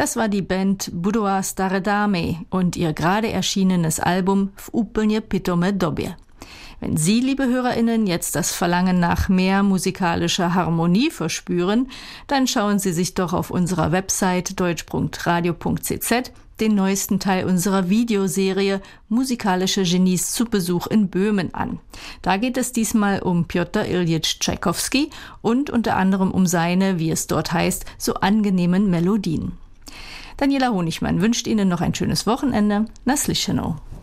Das war die Band Budova Stare Dame und ihr gerade erschienenes Album W úplne pitome době. Wenn Sie, liebe HörerInnen, jetzt das Verlangen nach mehr musikalischer Harmonie verspüren, dann schauen Sie sich doch auf unserer Website deutsch.radio.cz den neuesten Teil unserer Videoserie Musikalische Genies zu Besuch in Böhmen an. Da geht es diesmal um Pjotr Iljitsch Tschaikowski und unter anderem um seine, wie es dort heißt, so angenehmen Melodien. Daniela Honigmann wünscht Ihnen noch ein schönes Wochenende. Na slyšenou.